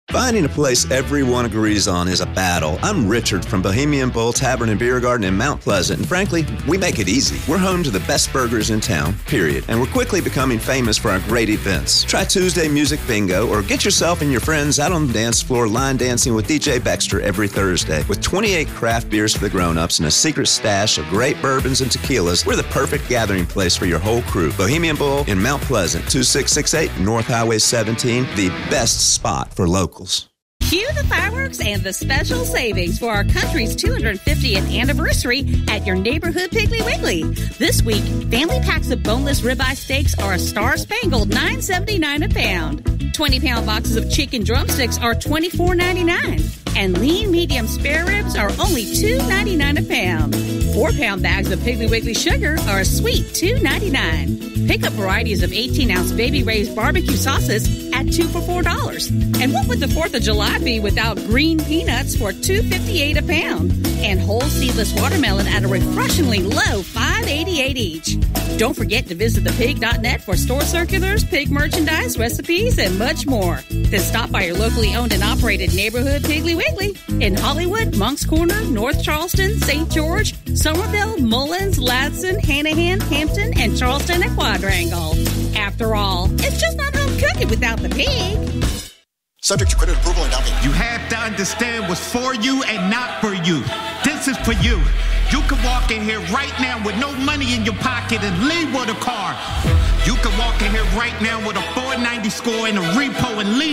Finding a place everyone agrees on is a battle. I'm Richard from Bohemian Bull Tavern and Beer Garden in Mount Pleasant, and frankly, we make it easy. We're home to the best burgers in town, period. And we're quickly becoming famous for our great events. Try Tuesday Music Bingo, or get yourself and your friends out on the dance floor line dancing with DJ Baxter every Thursday. With 28 craft beers for the grown-ups and a secret stash of great bourbons and tequilas, we're the perfect gathering place for your whole crew. Bohemian Bull in Mount Pleasant, 2668 North Highway 17, the best spot for locals. Cue the fireworks and the special savings for our country's 250th anniversary at your neighborhood Piggly Wiggly. This week, family packs of boneless ribeye steaks are a star-spangled $9.79 a pound. 20-pound boxes of chicken drumsticks are $24.99. And lean medium spare ribs are only $2.99 a pound. 4-pound bags of Piggly Wiggly sugar are a sweet $2.99. Pick up varieties of 18-ounce Baby Ray's barbecue sauces at 2 for $4. And what would the 4th of July be without green peanuts for $2.58 a pound? And whole seedless watermelon at a refreshingly low $5.88 each. Don't forget to visit thepig.net for store circulars, pig merchandise, recipes, and much more. Then stop by your locally owned and operated neighborhood Piggly Wiggly in Hollywood, Moncks Corner, North Charleston, St. George, Somerville, Mullins, Ladson, Hanahan, Hampton, and Charleston at Quadrangle. After all, it's just not home cooking without the pig. Subject to credit approval and down payment. You have to understand what's for you and not for you. This is for you. You can walk in here right now with no money in your pocket and leave with a car. You can walk in here right now with a 490 score and a repo and leave